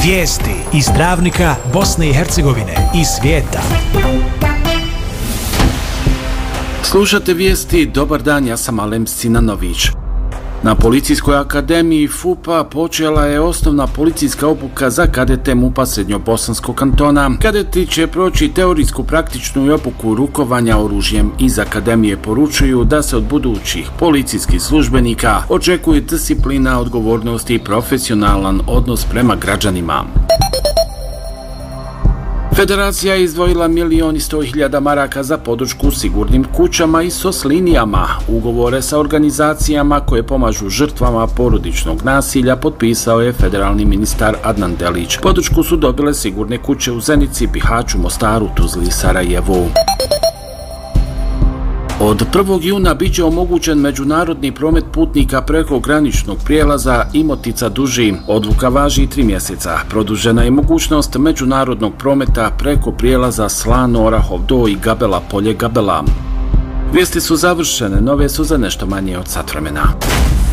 Vijesti iz Travnika, Bosne i Hercegovine i svijeta. Slušate vijesti, dobar dan, ja sam Alem Sinanović. Na Policijskoj akademiji FUP-a počela je osnovna policijska obuka za kadete MUP-a Srednjobosanskog kantona. Kadeti će proći teorijsku, praktičnu i obuku rukovanja oružjem. Iz akademije poručuju da se od budućih policijskih službenika očekuje disciplina, odgovornost i profesionalan odnos prema građanima. Federacija je izdvojila 1.100.000 maraka za podršku sigurnim kućama i SOS linijama. Ugovore sa organizacijama koje pomažu žrtvama porodičnog nasilja potpisao je federalni ministar Adnan Delić. Podršku su dobile sigurne kuće u Zenici, Bihaću, Mostaru, Tuzli i Sarajevu. Od 1. juna bit će omogućen međunarodni promet putnika preko graničnog prijelaza Imotica-Duži. Odluka važi 3 mjeseca. Produžena je mogućnost međunarodnog prometa preko prijelaza Slano, Orahov Do i Gabela Polje Gabela. Vijesti su završene, nove su za nešto manje od sat vremena.